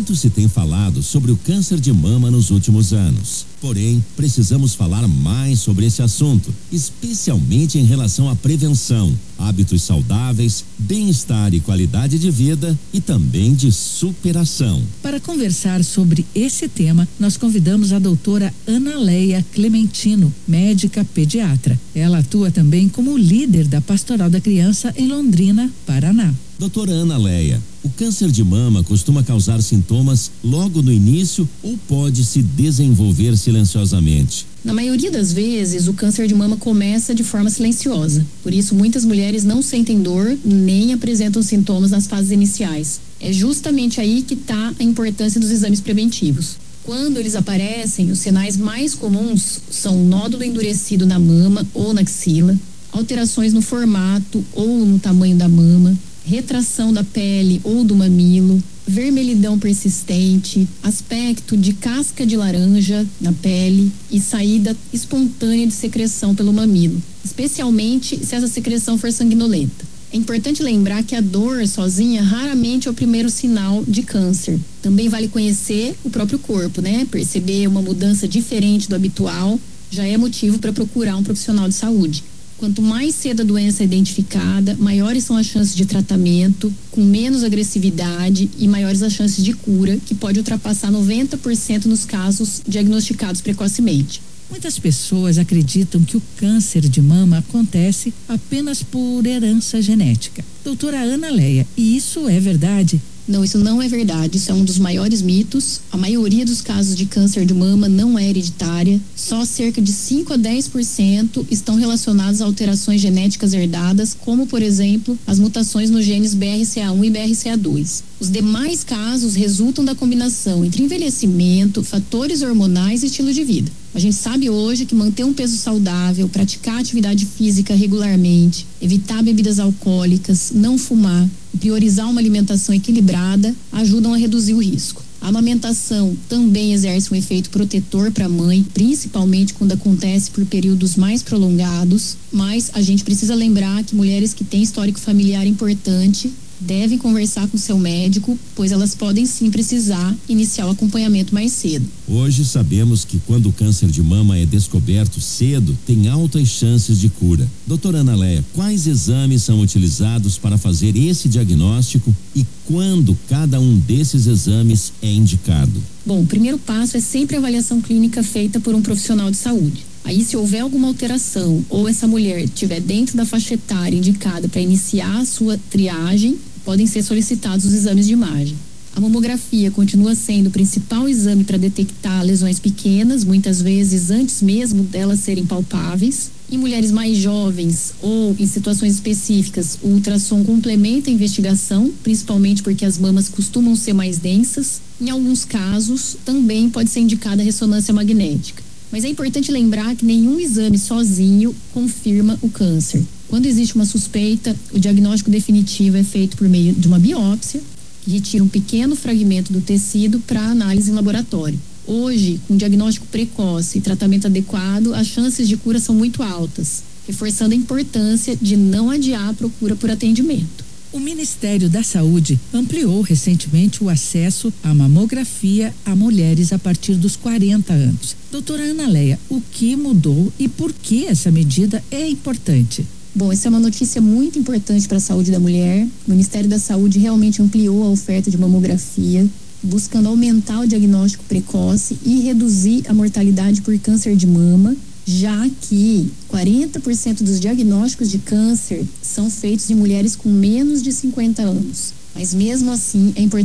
Muito se tem falado sobre o câncer de mama nos últimos anos. Porém, precisamos falar mais sobre esse assunto, especialmente em relação à prevenção, hábitos saudáveis, bem-estar e qualidade de vida e também de superação. Para conversar sobre esse tema, nós convidamos a doutora Ana Leia Clementino, médica pediatra. Ela atua também como líder da Pastoral da Criança em Londrina, Paraná. Doutora Ana Leia, o câncer de mama costuma causar sintomas logo no início ou pode se desenvolver silenciosamente? Na maioria das vezes, o câncer de mama começa de forma silenciosa. Por isso, muitas mulheres não sentem dor nem apresentam sintomas nas fases iniciais. É justamente aí que está a importância dos exames preventivos. Quando eles aparecem, os sinais mais comuns são nódulo endurecido na mama ou na axila, alterações no formato ou no tamanho da mama, retração da pele ou do mamilo, vermelhidão persistente, aspecto de casca de laranja na pele e saída espontânea de secreção pelo mamilo, especialmente se essa secreção for sanguinolenta. É importante lembrar que a dor sozinha raramente é o primeiro sinal de câncer. Também vale conhecer o próprio corpo, né? Perceber uma mudança diferente do habitual já é motivo para procurar um profissional de saúde. Quanto mais cedo a doença é identificada, maiores são as chances de tratamento, com menos agressividade e maiores as chances de cura, que pode ultrapassar 90% nos casos diagnosticados precocemente. Muitas pessoas acreditam que o câncer de mama acontece apenas por herança genética. Doutora Ana Leia, e isso é verdade? Não, isso não é verdade. Isso é um dos maiores mitos. A maioria dos casos de câncer de mama não é hereditária. Só cerca de 5 a 10% estão relacionados a alterações genéticas herdadas, como, por exemplo, as mutações nos genes BRCA1 e BRCA2. Os demais casos resultam da combinação entre envelhecimento, fatores hormonais e estilo de vida. A gente sabe hoje que manter um peso saudável, praticar atividade física regularmente, evitar bebidas alcoólicas, não fumar e priorizar uma alimentação equilibrada ajudam a reduzir o risco. A amamentação também exerce um efeito protetor para a mãe, principalmente quando acontece por períodos mais prolongados, mas a gente precisa lembrar que mulheres que têm histórico familiar importante devem conversar com seu médico, pois elas podem sim precisar iniciar o acompanhamento mais cedo. Hoje sabemos que quando o câncer de mama é descoberto cedo, tem altas chances de cura. Doutora Ana Leia, quais exames são utilizados para fazer esse diagnóstico e quando cada um desses exames é indicado? Bom, o primeiro passo é sempre a avaliação clínica feita por um profissional de saúde. Aí, se houver alguma alteração ou essa mulher estiver dentro da faixa etária indicada para iniciar a sua triagem, podem ser solicitados os exames de imagem. A mamografia continua sendo o principal exame para detectar lesões pequenas, muitas vezes antes mesmo delas serem palpáveis. Em mulheres mais jovens ou em situações específicas, o ultrassom complementa a investigação, principalmente porque as mamas costumam ser mais densas. Em alguns casos, também pode ser indicada a ressonância magnética. Mas é importante lembrar que nenhum exame sozinho confirma o câncer. Quando existe uma suspeita, o diagnóstico definitivo é feito por meio de uma biópsia, que retira um pequeno fragmento do tecido para análise em laboratório. Hoje, com diagnóstico precoce e tratamento adequado, as chances de cura são muito altas, reforçando a importância de não adiar a procura por atendimento. O Ministério da Saúde ampliou recentemente o acesso à mamografia a mulheres a partir dos 40 anos. Doutora Ana Leia, o que mudou e por que essa medida é importante? Bom, essa é uma notícia muito importante para a saúde da mulher. O Ministério da Saúde realmente ampliou a oferta de mamografia, buscando aumentar o diagnóstico precoce e reduzir a mortalidade por câncer de mama, já que 40% dos diagnósticos de câncer são feitos em mulheres com menos de 50 anos. Mas mesmo assim, é importante